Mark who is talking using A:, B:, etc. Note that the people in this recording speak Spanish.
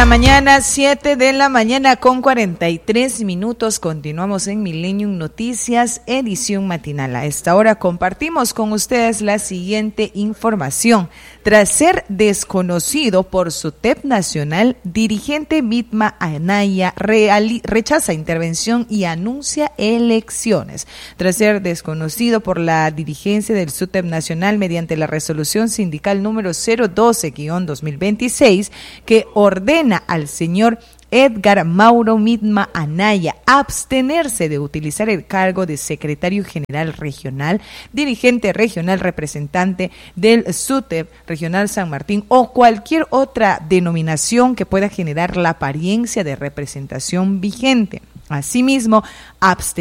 A: la mañana, 7 de la mañana con 43 minutos. Continuamos en Millennium Noticias, edición matinal. A esta hora compartimos con ustedes la siguiente información. Tras ser desconocido por SUTEP Nacional, dirigente Midma Anaya rechaza intervención y anuncia elecciones. Tras ser desconocido por la dirigencia del SUTEP Nacional mediante la resolución sindical número 012-2026, que ordena al señor Edgar Mauro Midma Anaya abstenerse de utilizar el cargo de secretario general regional, dirigente regional, representante del SUTEP Regional San Martín o cualquier otra denominación que pueda generar la apariencia de representación vigente. Asimismo, abstenerse